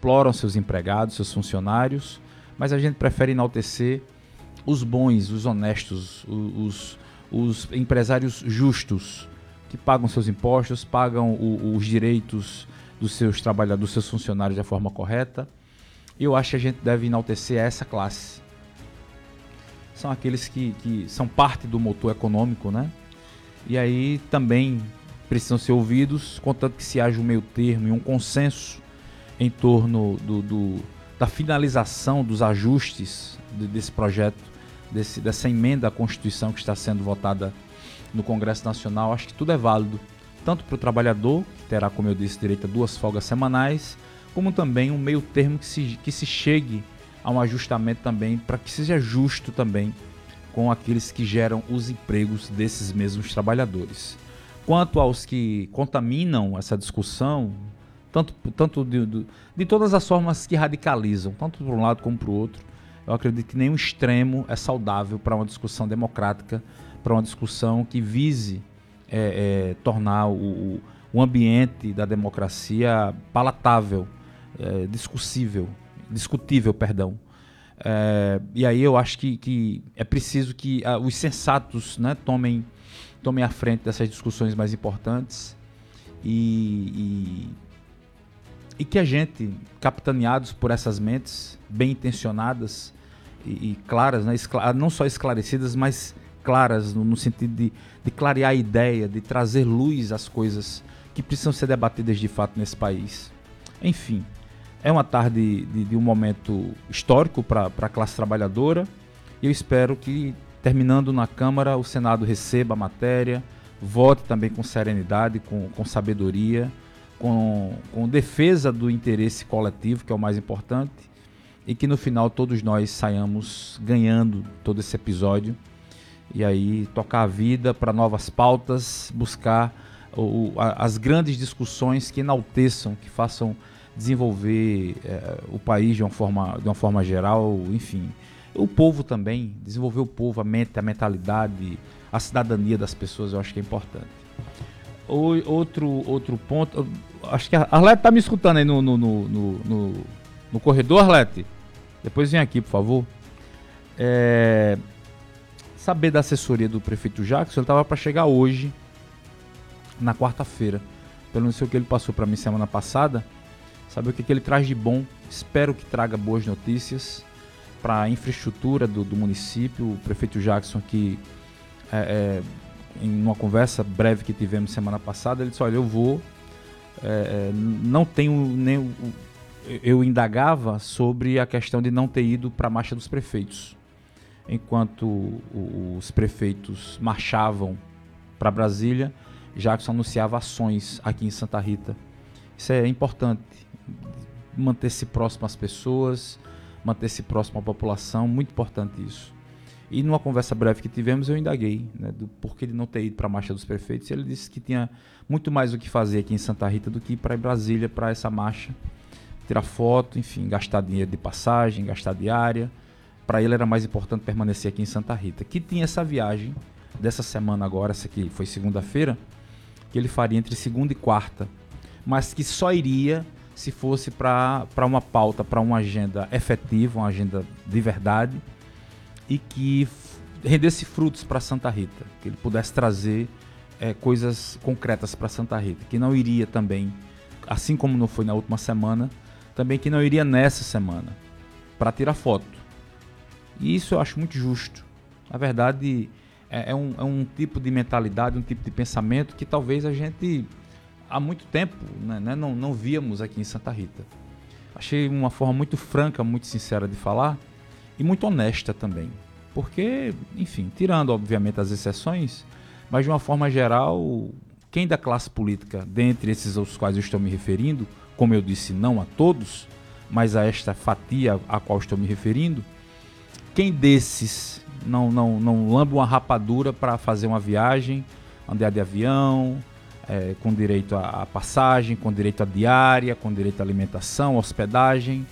exploram seus empregados, seus funcionários, mas a gente prefere enaltecer os bons, os honestos, os empresários justos, que pagam seus impostos, pagam os direitos dos seus trabalhadores, dos seus funcionários da forma correta. Eu acho que a gente deve enaltecer essa classe. São aqueles que são parte do motor econômico, né? E aí também precisam ser ouvidos, contanto que se haja um meio termo e um consenso em torno da finalização dos ajustes desse projeto, dessa emenda à Constituição que está sendo votada no Congresso Nacional. Acho que tudo é válido, tanto para o trabalhador, que terá, como eu disse, direito a 2 folgas semanais, como também um meio termo que se chegue a um ajustamento também, para que seja justo também com aqueles que geram os empregos desses mesmos trabalhadores. Quanto aos que contaminam essa discussão, tanto de todas as formas que radicalizam, tanto para um lado como para o outro, eu acredito que nenhum extremo é saudável para uma discussão democrática, para uma discussão que vise tornar o ambiente da democracia palatável, discutível, perdão. E aí eu acho que é preciso que os sensatos, né, tomem a frente dessas discussões mais importantes e que a gente, capitaneados por essas mentes bem intencionadas e claras, né, não só esclarecidas, mas claras no sentido de clarear a ideia, de trazer luz às coisas que precisam ser debatidas de fato nesse país. Enfim, é uma tarde de um momento histórico para a classe trabalhadora, e eu espero que, terminando na Câmara, o Senado receba a matéria, vote também com serenidade, com sabedoria, com defesa do interesse coletivo, que é o mais importante, e que no final todos nós saiamos ganhando todo esse episódio, e aí tocar a vida para novas pautas, buscar as grandes discussões que enalteçam, que façam desenvolver o país de uma forma geral, enfim. O povo também, desenvolver o povo, a mentalidade, a cidadania das pessoas, eu acho que é importante. Outro ponto, acho que a Arlete está me escutando aí no corredor, Arlete? Depois vem aqui, por favor. Saber da assessoria do prefeito Jackson, ele estava para chegar hoje, na quarta-feira. Pelo não sei o que ele passou para mim semana passada, saber o que ele traz de bom. Espero que traga boas notícias para a infraestrutura do município. O prefeito Jackson, que em uma conversa breve que tivemos semana passada, ele disse: olha, eu vou, não tenho nem... Eu indagava sobre a questão de não ter ido para a marcha dos prefeitos. Enquanto os prefeitos marchavam para Brasília, Jackson anunciava ações aqui em Santa Rita. Isso é importante, manter-se próximo às pessoas, manter-se próximo à população, muito importante isso. E numa conversa breve que tivemos, eu indaguei, né, do porquê de não ter ido para a marcha dos prefeitos. Ele disse que tinha muito mais o que fazer aqui em Santa Rita do que ir para Brasília para essa marcha, tirar foto, enfim, gastar dinheiro de passagem, gastar diária. Para ele era mais importante permanecer aqui em Santa Rita, que tinha essa viagem dessa semana agora, essa aqui foi segunda-feira, que ele faria entre segunda e quarta, mas que só iria se fosse para uma pauta, para uma agenda efetiva, uma agenda de verdade, e que rendesse frutos para Santa Rita, que ele pudesse trazer coisas concretas para Santa Rita, que não iria também, assim como não foi na última semana, também que não iria nessa semana, para tirar foto. E isso eu acho muito justo. Na verdade, é um tipo de mentalidade, um tipo de pensamento que talvez a gente há muito tempo, né, não víamos aqui em Santa Rita. Achei uma forma muito franca, muito sincera de falar e muito honesta também. Porque, enfim, tirando obviamente as exceções, mas de uma forma geral, quem da classe política, dentre esses aos quais eu estou me referindo, como eu disse, não a todos, mas a esta fatia a qual estou me referindo, quem desses não lambe uma rapadura para fazer uma viagem, andar de avião, com direito à passagem, com direito à diária, com direito à alimentação, hospedagem,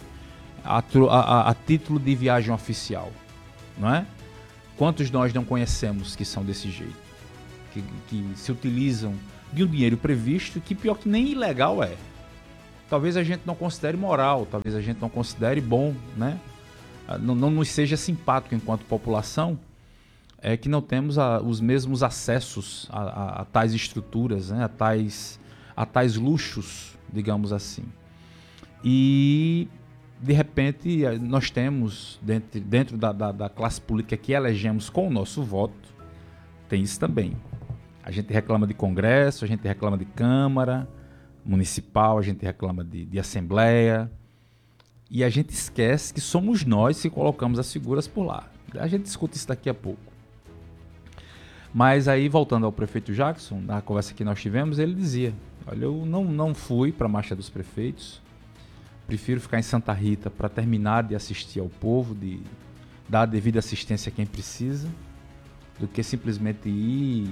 a título de viagem oficial, não é? Quantos nós não conhecemos que são desse jeito? Que se utilizam de um dinheiro previsto, que pior que nem ilegal é. talvez a gente não considere moral, talvez a gente não considere bom, né? Não nos seja simpático enquanto população, que não temos os mesmos acessos a tais estruturas, né? a tais luxos, digamos assim. E, de repente, nós temos, dentro da classe política que elegemos com o nosso voto, tem isso também. A gente reclama de Congresso, a gente reclama de Câmara Municipal, a gente reclama de Assembleia, e a gente esquece que somos nós que colocamos as figuras por lá. A gente discute isso daqui a pouco. Mas aí, voltando ao prefeito Jackson, na conversa que nós tivemos, ele dizia: olha, eu não fui para a Marcha dos Prefeitos, prefiro ficar em Santa Rita para terminar de assistir ao povo, de dar a devida assistência a quem precisa, do que simplesmente ir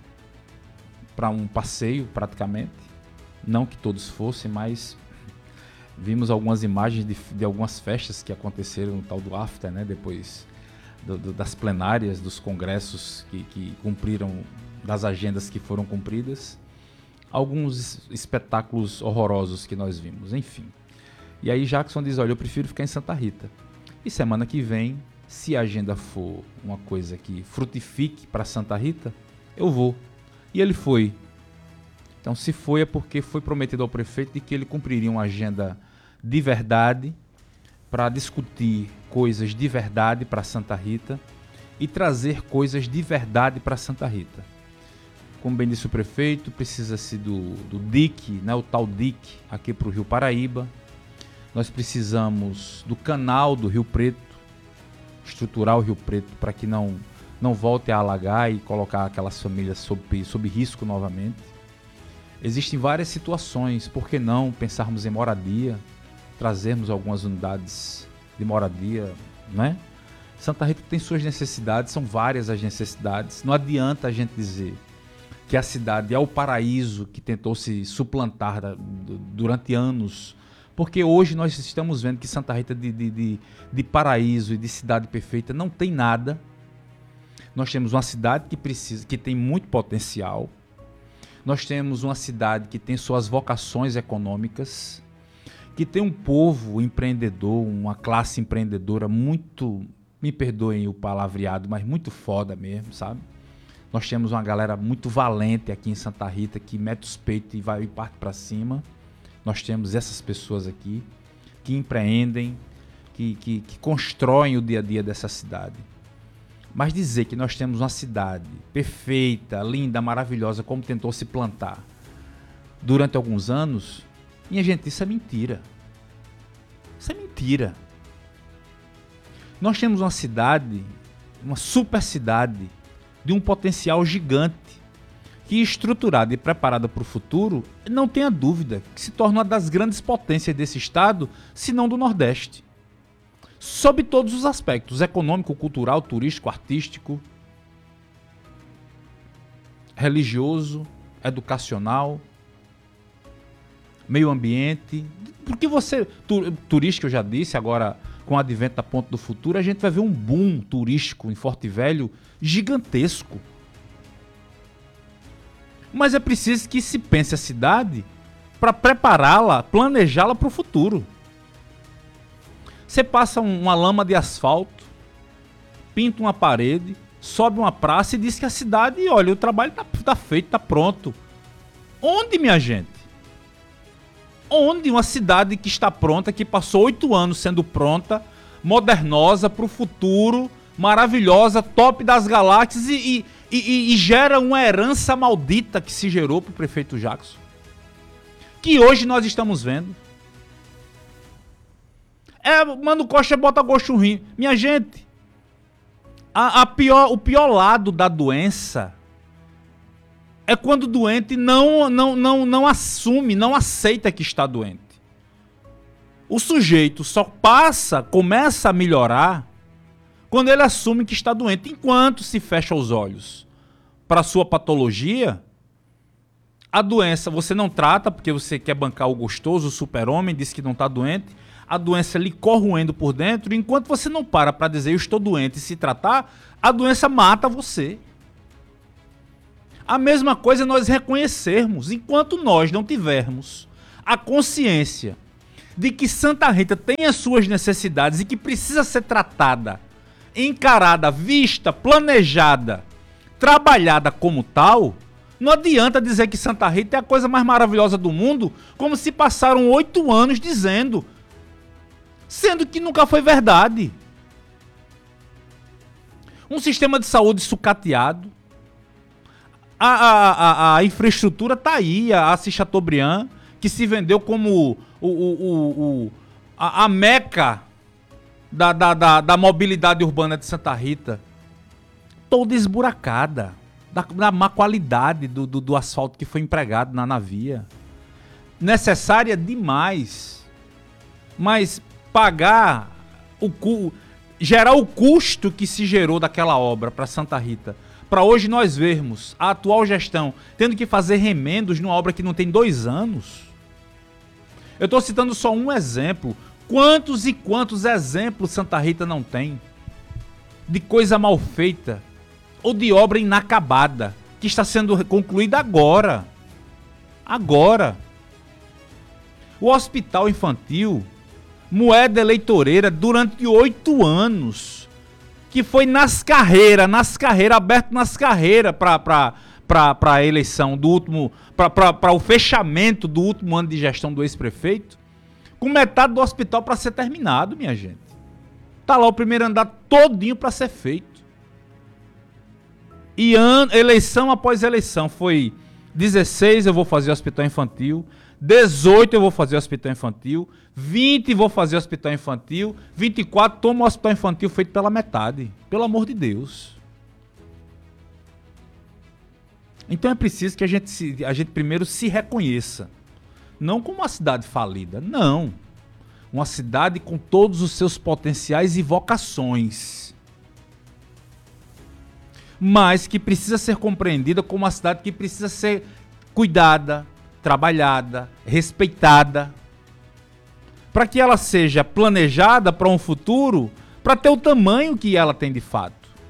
para um passeio, praticamente. Não que todos fossem, mas vimos algumas imagens de algumas festas que aconteceram no tal do after, né? Depois das plenárias, dos congressos que cumpriram, das agendas que foram cumpridas. Alguns espetáculos horrorosos que nós vimos, enfim. E aí Jackson diz: olha, eu prefiro ficar em Santa Rita. E semana que vem, se a agenda for uma coisa que frutifique para Santa Rita, eu vou. E ele foi. Então, se foi, é porque foi prometido ao prefeito de que ele cumpriria uma agenda de verdade para discutir coisas de verdade para Santa Rita e trazer coisas de verdade para Santa Rita. Como bem disse o prefeito, precisa-se do DIC, né, o tal DIC, aqui para o Rio Paraíba. Nós precisamos do canal do Rio Preto, estruturar o Rio Preto para que não volte a alagar e colocar aquelas famílias sob risco novamente. Existem várias situações, por que não pensarmos em moradia, trazermos algumas unidades de moradia, né? Santa Rita tem suas necessidades, são várias as necessidades. Não adianta a gente dizer que a cidade é o paraíso que tentou se suplantar durante anos, porque hoje nós estamos vendo que Santa Rita de paraíso e de cidade perfeita não tem nada. Nós temos uma cidade que tem muito potencial. Nós temos uma cidade que tem suas vocações econômicas, que tem um povo empreendedor, uma classe empreendedora muito, me perdoem o palavreado, mas muito foda mesmo, sabe? Nós temos uma galera muito valente aqui em Santa Rita, que mete os peitos e vai e parte para cima. Nós temos essas pessoas aqui, que empreendem, que constroem o dia a dia dessa cidade. Mas dizer que nós temos uma cidade perfeita, linda, maravilhosa, como tentou se plantar durante alguns anos, minha gente, isso é mentira. Isso é mentira. Nós temos uma cidade, uma super cidade, de um potencial gigante, que estruturada e preparada para o futuro, não tenha dúvida, que se torna uma das grandes potências desse estado, se não do Nordeste. Sob todos os aspectos, econômico, cultural, turístico, artístico, religioso, educacional, meio ambiente. Porque turístico eu já disse, agora com o advento da Ponte do Futuro, a gente vai ver um boom turístico em Forte Velho gigantesco. Mas é preciso que se pense a cidade para prepará-la, planejá-la para o futuro. Você passa uma lama de asfalto, pinta uma parede, sobe uma praça e diz que a cidade, olha, o trabalho tá feito, tá pronto. Onde, minha gente? Onde uma cidade que está pronta, que passou 8 anos sendo pronta, modernosa, para o futuro, maravilhosa, top das galáxias e gera uma herança maldita que se gerou para o prefeito Jackson, que hoje nós estamos vendo. Mano Costa bota gosto ruim. Minha gente, o pior lado da doença é quando o doente não assume, não aceita que está doente. O sujeito só começa a melhorar quando ele assume que está doente. Enquanto se fecha os olhos para a sua patologia, a doença você não trata porque você quer bancar o gostoso, o super-homem, diz que não está doente. A doença lhe corroendo por dentro, enquanto você não para dizer eu estou doente e se tratar, a doença mata você. A mesma coisa é nós reconhecermos, enquanto nós não tivermos a consciência de que Santa Rita tem as suas necessidades e que precisa ser tratada, encarada, vista, planejada, trabalhada como tal, não adianta dizer que Santa Rita é a coisa mais maravilhosa do mundo, como se passaram 8 anos dizendo, sendo que nunca foi verdade. Um sistema de saúde sucateado, a infraestrutura está aí, a Assis Chateaubriand, que se vendeu como a meca da mobilidade urbana de Santa Rita, toda esburacada, da má qualidade do asfalto que foi empregado na via. Necessária demais, mas pagar gerar o custo que se gerou daquela obra para Santa Rita, para hoje nós vermos a atual gestão tendo que fazer remendos numa obra que não tem 2 anos. Eu estou citando só um exemplo. Quantos e quantos exemplos Santa Rita não tem de coisa mal feita ou de obra inacabada que está sendo concluída agora? Agora. O hospital infantil, moeda eleitoreira durante 8 anos, que foi nas carreiras, aberto nas carreiras para a eleição do último, para o fechamento do último ano de gestão do ex-prefeito, com metade do hospital para ser terminado, minha gente. Tá lá o primeiro andar todinho para ser feito. E eleição após eleição, foi 16 eu vou fazer hospital infantil, 18 eu vou fazer hospital infantil, 20 vou fazer hospital infantil, 24 tomo o hospital infantil feito pela metade. Pelo amor de Deus. Então é preciso que a gente primeiro se reconheça. Não como uma cidade falida, não. Uma cidade com todos os seus potenciais e vocações. Mas que precisa ser compreendida como uma cidade que precisa ser cuidada, trabalhada, respeitada, para que ela seja planejada para um futuro, para ter o tamanho que ela tem de fato.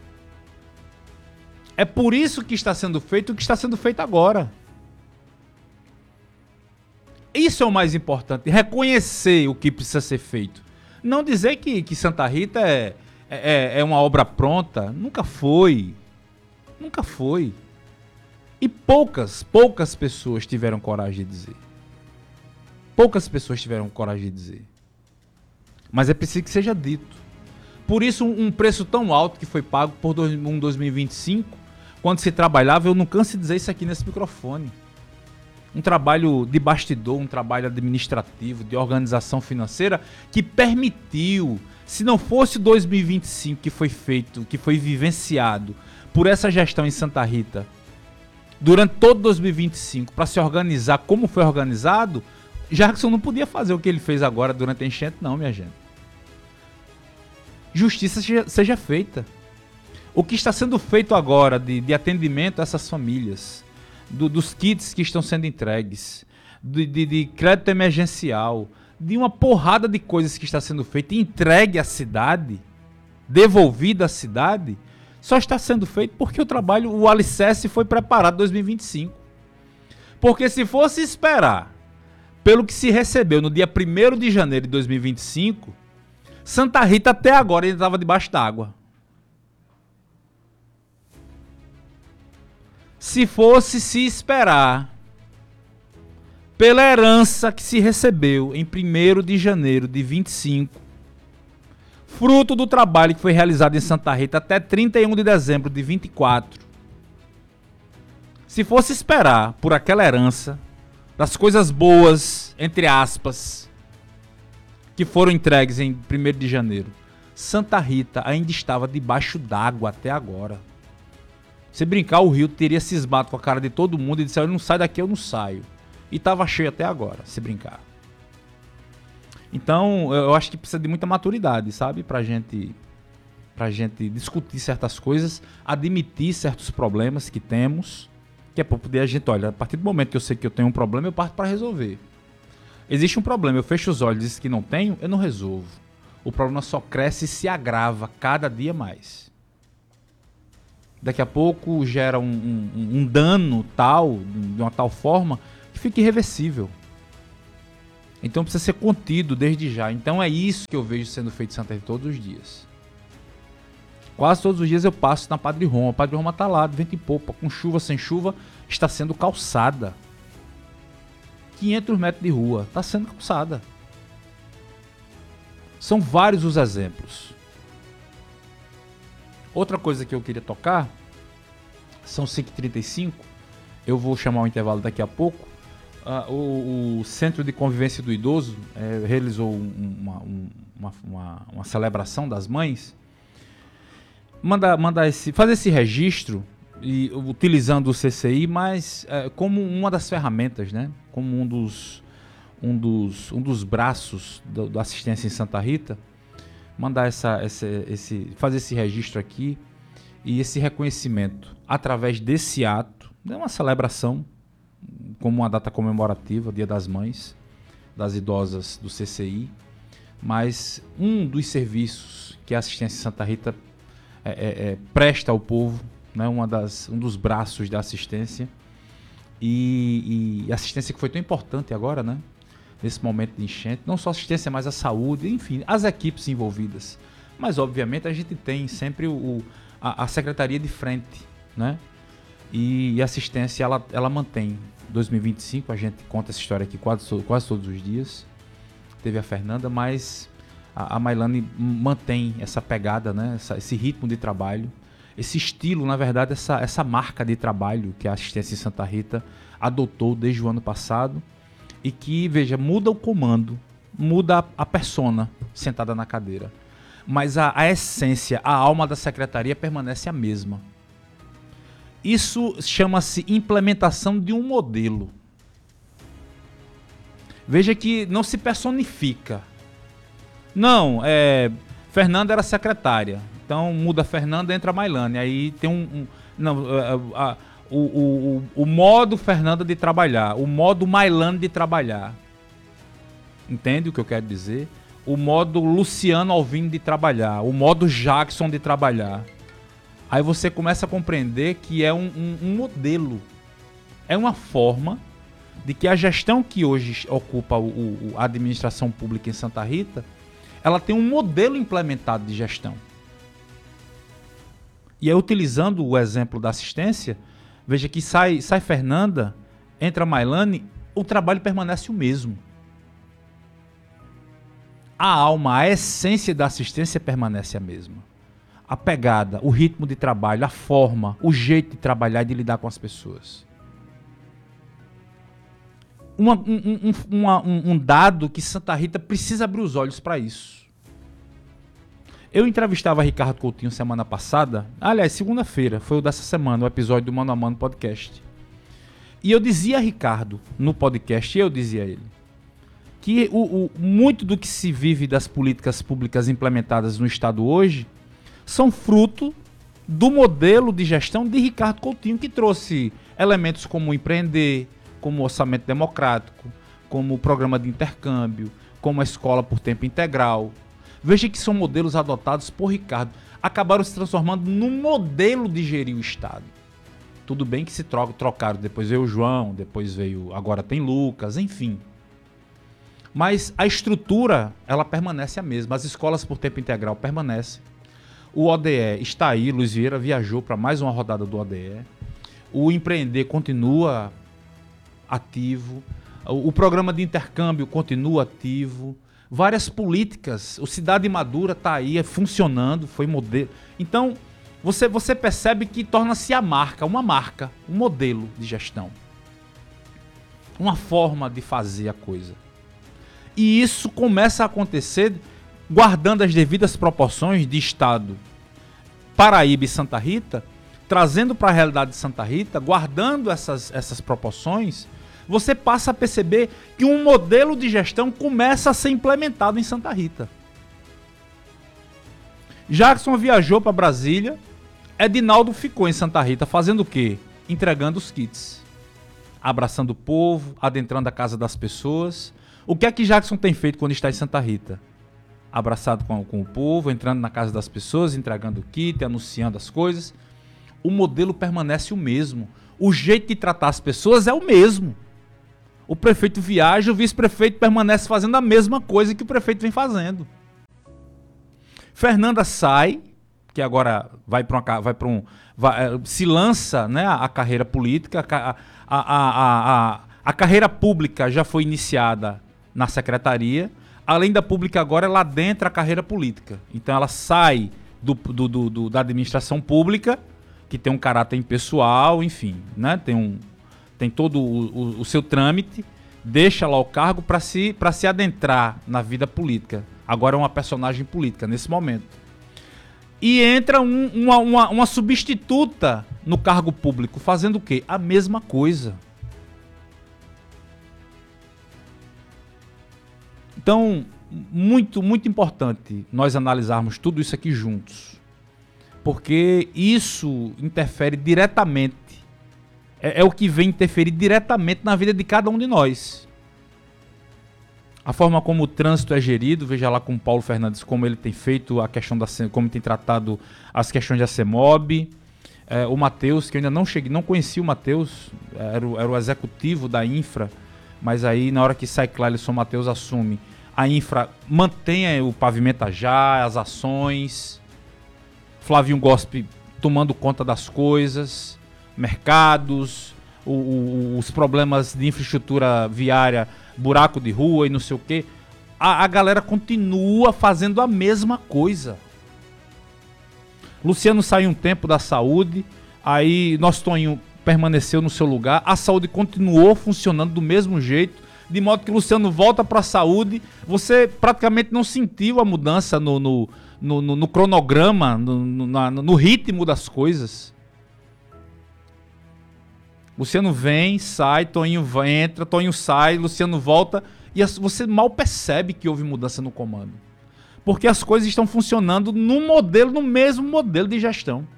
É por isso que está sendo feito o que está sendo feito agora. Isso é o mais importante, reconhecer o que precisa ser feito. Não dizer que Santa Rita é uma obra pronta, nunca foi. Nunca foi. E poucas pessoas tiveram coragem de dizer. Poucas pessoas tiveram coragem de dizer. Mas é preciso que seja dito. Por isso, um preço tão alto que foi pago por 2025, quando se trabalhava, eu não canso de dizer isso aqui nesse microfone. Um trabalho de bastidor, um trabalho administrativo, de organização financeira, que permitiu, se não fosse 2025 que foi feito, que foi vivenciado por essa gestão em Santa Rita, durante todo 2025, para se organizar como foi organizado, Jackson não podia fazer o que ele fez agora durante a enchente, não, minha gente. Justiça seja feita. O que está sendo feito agora de atendimento a essas famílias, dos kits que estão sendo entregues, de crédito emergencial, de uma porrada de coisas que está sendo feita e entregue à cidade, devolvida à cidade, só está sendo feito porque o alicerce foi preparado em 2025. Porque se fosse esperar pelo que se recebeu no dia 1º de janeiro de 2025, Santa Rita até agora ainda estava debaixo d'água. Se fosse se esperar pela herança que se recebeu em 1º de janeiro de 25, fruto do trabalho que foi realizado em Santa Rita até 31 de dezembro de 24, se fosse esperar por aquela herança, das coisas boas, entre aspas, que foram entregues em 1º de janeiro, Santa Rita ainda estava debaixo d'água até agora. Se brincar, o rio teria cismado com a cara de todo mundo e disse: eu não saio daqui, eu não saio. E estava cheio até agora, se brincar. Então, eu acho que precisa de muita maturidade, sabe? Pra gente discutir certas coisas, admitir certos problemas que temos, que é para poder a gente, olha, a partir do momento que eu sei que eu tenho um problema, eu parto para resolver. Existe um problema, eu fecho os olhos e digo que não tenho, eu não resolvo. O problema só cresce e se agrava cada dia mais. Daqui a pouco gera um dano tal, de uma tal forma, que fica irreversível. Então precisa ser contido desde já. Então é isso que eu vejo sendo feito em Santa Rita todos os dias. Quase todos os dias eu passo na Padre Roma. A Padre Roma está lá, de vento em popa, com chuva, sem chuva, está sendo calçada. 500 metros de rua, está sendo calçada. São vários os exemplos. Outra coisa que eu queria tocar, são 5h35, eu vou chamar o intervalo daqui a pouco. O Centro de Convivência do Idoso realizou uma celebração das mães. Fazer esse registro, e, utilizando o CCI, mas como uma das ferramentas, né? Como um dos braços da assistência em Santa Rita, fazer esse registro aqui e esse reconhecimento através desse ato, é uma celebração, como uma data comemorativa, Dia das Mães, das idosas do CCI, mas um dos serviços que a assistência em Santa Rita presta ao povo, né, um dos braços da assistência, e assistência que foi tão importante agora, né, nesse momento de enchente, não só assistência, mas a saúde, enfim, as equipes envolvidas. Mas, obviamente, a gente tem sempre a Secretaria de Frente, né, e a assistência, ela mantém. 2025, a gente conta essa história aqui quase todos os dias. Teve a Fernanda, mas a Mailane mantém essa pegada, né? Esse ritmo de trabalho, esse estilo, na verdade, essa marca de trabalho que a assistência em Santa Rita adotou desde o ano passado e que, veja, muda o comando, muda a persona sentada na cadeira, mas a essência, a alma da secretaria permanece a mesma. Isso chama-se implementação de um modelo. Veja que não se personifica. Não, Fernanda era secretária. Então muda a Fernanda, entra a Mailane. Aí tem o modo Fernanda de trabalhar, o modo Mailane de trabalhar. Entende o que eu quero dizer? O modo Luciano Alvim de trabalhar, o modo Jackson de trabalhar. Aí você começa a compreender que é um modelo, é uma forma de que a gestão que hoje ocupa a administração pública em Santa Rita, ela tem um modelo implementado de gestão. E aí, utilizando o exemplo da assistência, veja que sai Fernanda, entra a Mailane, o trabalho permanece o mesmo. A alma, a essência da assistência permanece a mesma. A pegada, o ritmo de trabalho, a forma, o jeito de trabalhar e de lidar com as pessoas. Um dado que Santa Rita precisa abrir os olhos para isso. Eu entrevistava Ricardo Coutinho semana passada, aliás, segunda-feira, foi o dessa semana, o episódio do Mano a Mano Podcast. E eu dizia a Ricardo, no podcast, eu dizia a ele, que muito do que se vive das políticas públicas implementadas no Estado hoje são fruto do modelo de gestão de Ricardo Coutinho, que trouxe elementos como empreender, como orçamento democrático, como o programa de intercâmbio, como a escola por tempo integral. Veja que são modelos adotados por Ricardo. Acabaram se transformando num modelo de gerir o Estado. Tudo bem que se trocaram, depois veio o João, depois agora tem Lucas, enfim. Mas a estrutura, ela permanece a mesma. As escolas por tempo integral permanecem. O ODE está aí, Luiz Vieira viajou para mais uma rodada do ODE. O Empreender continua ativo. O programa de intercâmbio continua ativo. Várias políticas. O Cidade Madura está aí, funcionando, foi modelo. Então, você percebe que torna-se uma marca, um modelo de gestão. Uma forma de fazer a coisa. E isso começa a acontecer guardando as devidas proporções de Estado, Paraíba e Santa Rita, trazendo para a realidade de Santa Rita, guardando essas proporções, você passa a perceber que um modelo de gestão começa a ser implementado em Santa Rita. Jackson viajou para Brasília, Edinaldo ficou em Santa Rita fazendo o quê? Entregando os kits, abraçando o povo, adentrando a casa das pessoas. O que é que Jackson tem feito quando está em Santa Rita? Abraçado com o povo, entrando na casa das pessoas, entregando o kit, anunciando as coisas. O modelo permanece o mesmo. O jeito de tratar as pessoas é o mesmo. O prefeito viaja, o vice-prefeito permanece fazendo a mesma coisa que o prefeito vem fazendo. Fernanda sai, que agora se lança, né, a carreira política. A carreira pública já foi iniciada na secretaria. Além da pública agora, ela adentra a carreira política. Então ela sai da administração pública, que tem um caráter impessoal, enfim, né, tem todo o seu trâmite, deixa lá o cargo para se adentrar na vida política. Agora é uma personagem política nesse momento. E entra uma substituta no cargo público, fazendo o quê? A mesma coisa. Então, muito, muito importante nós analisarmos tudo isso aqui juntos. Porque isso interfere diretamente. É o que vem interferir diretamente na vida de cada um de nós. A forma como o trânsito é gerido, veja lá com o Paulo Fernandes, como ele tem feito a questão como tem tratado as questões da CEMOB. O Matheus, que eu ainda não conhecia o Matheus, era o executivo da Infra, mas aí na hora que sai Clélison, o Matheus assume. A Infra mantém o Pavimenta Já, as ações, Flavinho Gospe tomando conta das coisas, mercados, os problemas de infraestrutura viária, buraco de rua e não sei o quê. A galera continua fazendo a mesma coisa. Luciano saiu um tempo da saúde, aí nosso Toninho permaneceu no seu lugar, a saúde continuou funcionando do mesmo jeito, de modo que o Luciano volta para a saúde, você praticamente não sentiu a mudança no cronograma, no ritmo das coisas. Luciano vem, sai, Toninho entra, Toninho sai, Luciano volta, e você mal percebe que houve mudança no comando. Porque as coisas estão funcionando no mesmo modelo de gestão.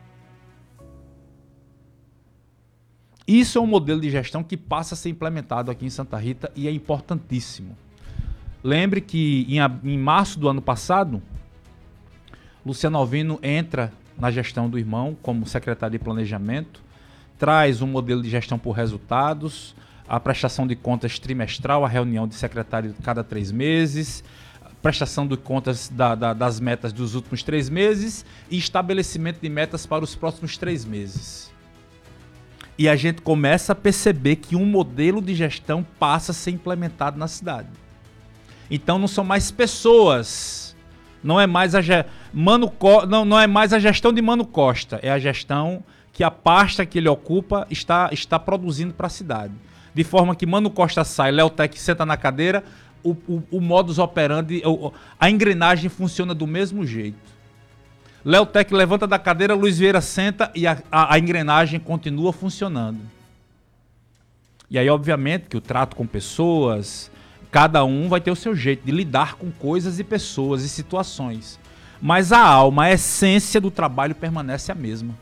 Isso é um modelo de gestão que passa a ser implementado aqui em Santa Rita e é importantíssimo. Lembre que em março do ano passado, Luciano Alvino entra na gestão do irmão como secretário de planejamento, traz um modelo de gestão por resultados, a prestação de contas trimestral, a reunião de secretário cada 3 meses, prestação de contas das metas dos últimos 3 meses e estabelecimento de metas para os próximos 3 meses. E a gente começa a perceber que um modelo de gestão passa a ser implementado na cidade. Então não são mais pessoas, não é mais a gestão de Mano Costa, é a gestão que a pasta que ele ocupa está produzindo para a cidade. De forma que Mano Costa sai, Leotec senta na cadeira, o modus operandi, a engrenagem funciona do mesmo jeito. Leotec levanta da cadeira, Luiz Vieira senta e a engrenagem continua funcionando. E aí, obviamente, que o trato com pessoas, cada um vai ter o seu jeito de lidar com coisas e pessoas e situações. Mas a alma, a essência do trabalho permanece a mesma.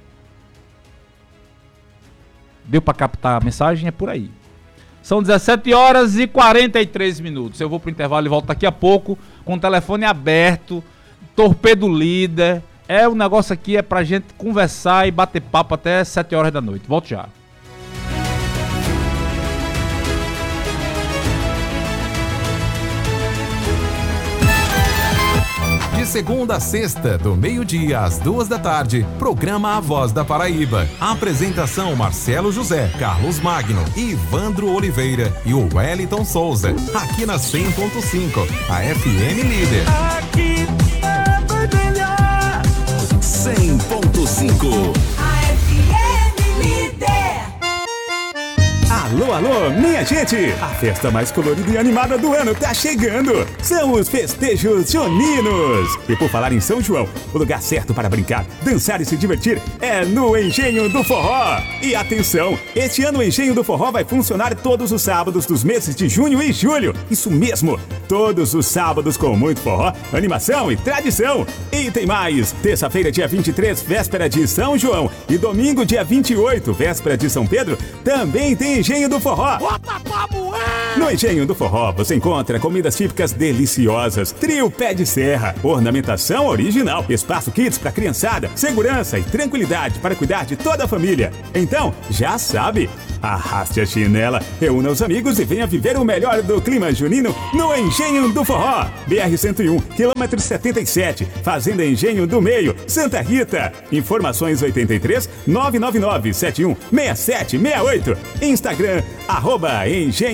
Deu para captar a mensagem? É por aí. São 17h43. Eu vou pro intervalo e volto daqui a pouco com o telefone aberto, Torpedo Líder. O negócio aqui é pra gente conversar e bater papo até 7h da noite. Volto já. De segunda a sexta, do meio-dia às 14h, programa A Voz da Paraíba. Apresentação Marcelo José, Carlos Magno, Ivandro Oliveira e o Wellington Souza. Aqui na 100.5, a FM Líder. Aqui vai brilhar. 100.5. A FM Líder. Alô, alô, minha gente! A festa mais colorida e animada do ano tá chegando! São os festejos juninos! E por falar em São João, o lugar certo para brincar, dançar e se divertir é no Engenho do Forró! E atenção, este ano o Engenho do Forró vai funcionar todos os sábados dos meses de junho e julho! Isso mesmo! Todos os sábados com muito forró, animação e tradição! E tem mais! Terça-feira, dia 23, véspera de São João, e domingo, dia 28, véspera de São Pedro, também tem Engenho do Forró. No Engenho do Forró você encontra comidas típicas deliciosas, trio pé de serra, ornamentação original, espaço kids para criançada, segurança e tranquilidade para cuidar de toda a família. Então, já sabe, Arraste a chinela, reúna os amigos e venha viver o melhor do clima junino no Engenho do Forró. BR-101, quilômetro 77, Fazenda Engenho do Meio, Santa Rita. Informações 83 999 71 6768. Instagram, @Engenho